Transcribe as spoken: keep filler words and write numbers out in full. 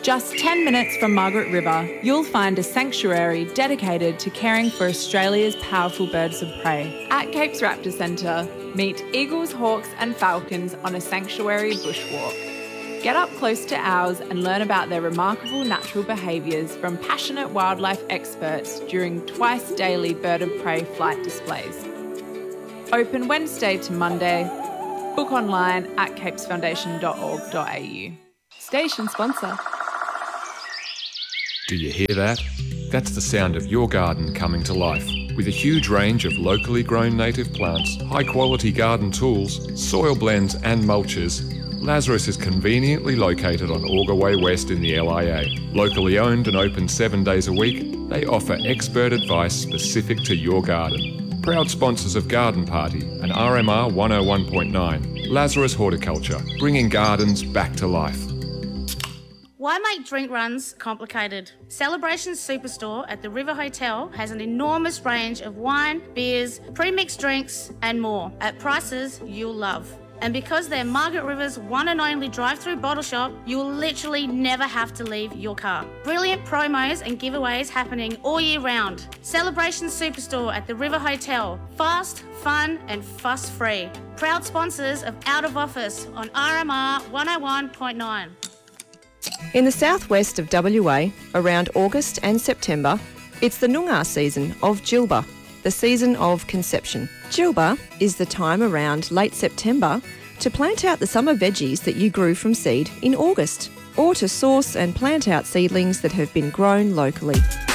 Just ten minutes from Margaret River, you'll find a sanctuary dedicated to caring for Australia's powerful birds of prey. At Cape's Raptor Centre, meet eagles, hawks and falcons on a sanctuary bushwalk. Get up close to owls and learn about their remarkable natural behaviours from passionate wildlife experts during twice daily bird of prey flight displays. Open Wednesday to Monday. Book online at capes foundation dot org dot a u. Station sponsor. Do you hear that? That's the sound of your garden coming to life. With a huge range of locally grown native plants, high-quality garden tools, soil blends and mulches, Lazarus is conveniently located on Auger Way West in the L I A. Locally owned and open seven days a week, they offer expert advice specific to your garden. Proud sponsors of Garden Party and R M R one oh one point nine. Lazarus Horticulture, bringing gardens back to life. Why make drink runs complicated? Celebration Superstore at the River Hotel has an enormous range of wine, beers, pre-mixed drinks and more at prices you'll love. And because they're Margaret River's one and only drive-through bottle shop, you'll literally never have to leave your car. Brilliant promos and giveaways happening all year round. Celebration Superstore at the River Hotel. Fast, fun and fuss-free. Proud sponsors of Out of Office on R M R one oh one point nine. In the southwest of W A, around August and September, it's the Noongar season of Jilba, the season of conception. Jilba is the time around late September to plant out the summer veggies that you grew from seed in August, or to source and plant out seedlings that have been grown locally.